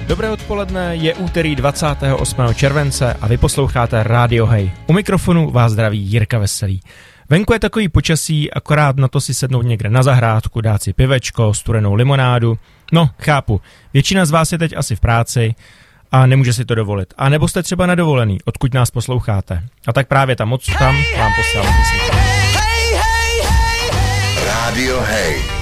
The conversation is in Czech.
Dobré odpoledne, je úterý 28. července a vy posloucháte Radio Hej. U mikrofonu vás zdraví Jirka Veselý. Venku je takový počasí, akorát na to si sednout někde na zahrádku, dát si pivečko, studenou limonádu. No, chápu, většina z vás je teď asi v práci a nemůže si to dovolit. A nebo jste třeba nedovolený, odkud nás posloucháte. A tak právě tam odsud tam vám posílám písničku. Radio Hej.